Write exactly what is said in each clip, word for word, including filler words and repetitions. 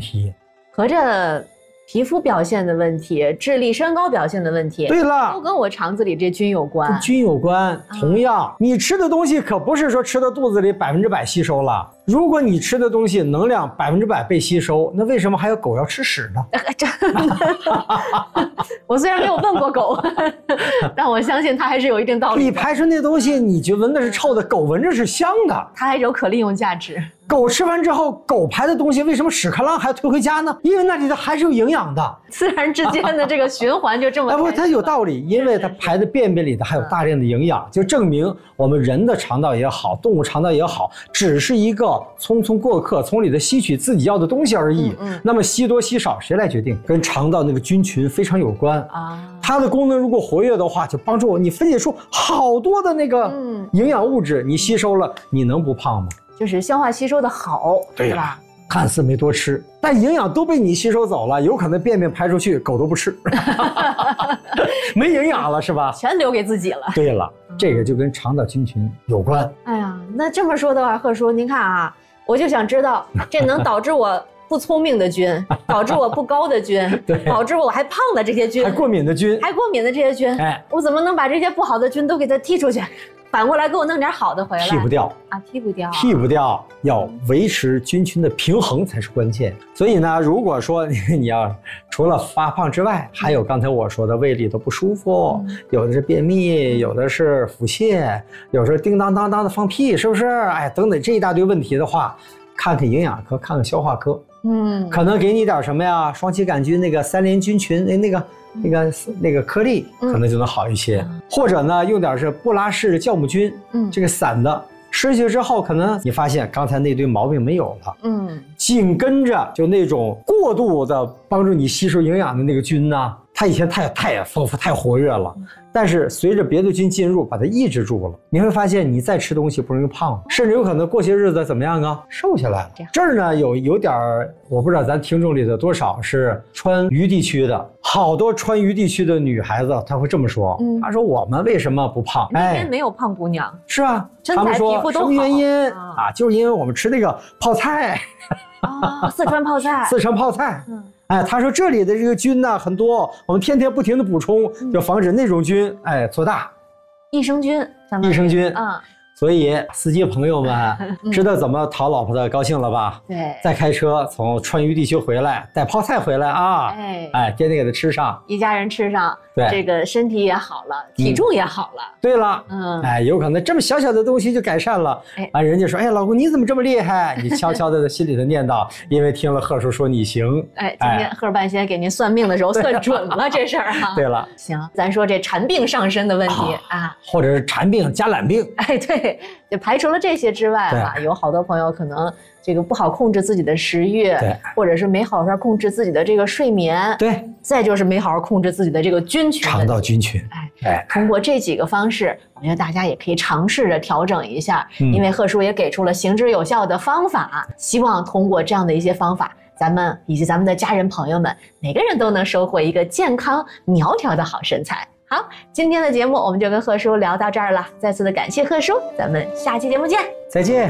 题， 合着皮肤表现的问题、智力身高表现的问题， 对了， 都跟我肠子里这菌有关。 跟菌有关。同样，啊、你吃的东西可不是说吃到肚子里百分之百吸收了。如果你吃的东西能量百分之百被吸收，那为什么还有狗要吃屎呢？ 真的，我虽然没有问过狗，但我相信它还是有一定道理的。 你排出那东西，你觉得闻的是臭的，狗闻着是香的， 它还有可利用价值。 狗吃完之后，狗排的东西为什么屎壳郎还要推回家呢？因为那里头还是有营养的， 自然之间的这个循环就这么。 哎不，它有道理，因为它排的便便里头还有大量的营养，就证明我们人的肠道也好，动物肠道也好，只是一个匆匆过客，从里头吸取自己要的东西而已。嗯嗯，那么吸多吸少谁来决定？跟肠道那个菌群非常有关啊。它的功能如果活跃的话，就帮助我你分解出好多的那个营养物质，你吸收了，你能不胖吗？ 就是消化吸收的好， 对呀、啊，看似没多吃，但营养都被你吸收走了，有可能便便排出去，狗都不吃，没营养了是吧？ 全留给自己了。 对了，这个就跟肠道菌群有关。 哎呀，那这么说的话，贺叔，您看啊，我就想知道，这能导致我不聪明的菌，导致我不高的菌，导致我还胖的这些菌， 还过敏的菌， 还过敏的这些菌，哎，我怎么能把这些不好的菌都给它踢出去？反过来给我弄点好的回来， 踢不掉啊，踢不掉， 踢不掉，要维持菌群的平衡才是关键。所以呢，如果说你, 你要除了发胖之外，还有刚才我说的胃里头不舒服，嗯、有的是便秘，有的是腹泻，有时候叮当当当的放屁，是不是？哎，等等这一大堆问题的话，看看营养科，看看消化科，嗯，可能给你点什么呀？双歧杆菌那个三联菌群，哎，那个。那个那个颗粒可能就能好一些，嗯、或者呢用点是布拉氏酵母菌，嗯，这个散的吃下去之后，可能你发现刚才那堆毛病没有了，嗯，紧跟着就那种过度的帮助你吸收营养的那个菌呢，它以前太太丰富太活跃了，嗯、但是随着别的菌进入，把它抑制住了，你会发现你再吃东西不容易胖，甚至有可能过些日子怎么样啊，瘦下来了。这儿呢有有点我不知道咱听众里的多少是川渝地区的。好多川渝地区的女孩子，她会这么说：“嗯，她说我们为什么不胖？ 那边没有胖姑娘， 是啊， 身材皮肤都好。 什么原因啊？就是因为我们吃那个泡菜， 啊，四川泡菜， 四川泡菜。嗯，哎，她说这里的这个菌呢很多，我们天天不停的补充，就防止那种菌哎做大。 益生菌， 益生菌，嗯。”所以司机朋友们知道怎么讨老婆的高兴了吧？对，再开车从川渝地区回来，带泡菜回来啊！哎哎，天天给他吃上， 一家人吃上，对，这个身体也好了，体重也好了。 嗯、对了，嗯，哎，有可能这么小小的东西就改善了。哎，啊，人家说，哎，老公你怎么这么厉害？你悄悄的在心里头念叨，因为听了贺叔说你行。 哎，今天贺半仙给您算命的时候算准了这事儿哈。 对了， 行，咱说这馋病上身的问题啊， 啊或者是馋病加懒病。 哎，对。就排除了这些之外啊，有好多朋友可能这个不好控制自己的食欲，对，或者是没好好控制自己的这个睡眠，对，再就是没好好控制自己的这个菌群， 肠道菌群。 哎，哎，通过这几个方式，我觉得大家也可以尝试着调整一下，嗯、因为贺叔也给出了行之有效的方法，希望通过这样的一些方法，咱们以及咱们的家人朋友们，每个人都能收获一个健康苗条的好身材。好，今天的节目我们就跟贺叔聊到这儿了，再次的感谢贺叔，咱们下期节目见， 再见。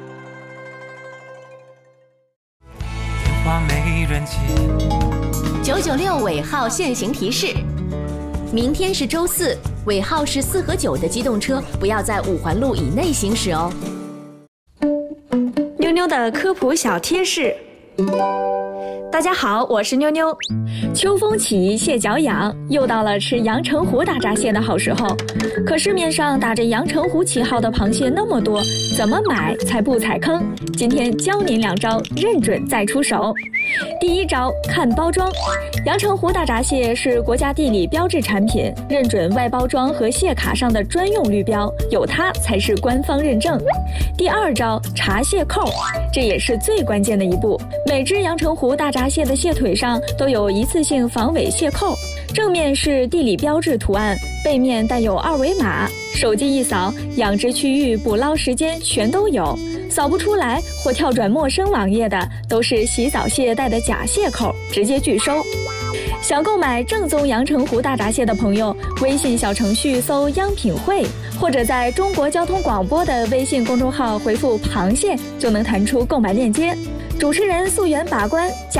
电话没人接。 九九六尾号限行提示：明天是周四，尾号是四和九的机动车不要在五环路以内行驶哦。 妞妞的科普小贴士。大家好，我是妞妞。秋风起，蟹脚痒，又到了吃阳澄湖大闸蟹的好时候。可市面上打着阳澄湖旗号的螃蟹那么多，怎么买才不踩坑？今天教您两招，认准再出手。第一招，看包装。阳澄湖大闸蟹是国家地理标志产品，认准外包装和蟹卡上的专用绿标，有它才是官方认证。第二招，查蟹扣，这也是最关键的一步。每只阳澄湖大闸蟹的蟹腿上都有一次性防伪蟹扣，正面是地理标志图案，背面带有二维码，手机一扫，养殖区域、捕捞时间全都有。扫不出来或跳转陌生网页的，都是洗澡蟹带的假蟹扣，直接拒收。想购买正宗阳澄湖大闸蟹的朋友，微信小程序搜“央品汇”，或者在中国交通广播的微信公众号回复“螃蟹”，就能弹出购买链接。主持人溯源把关。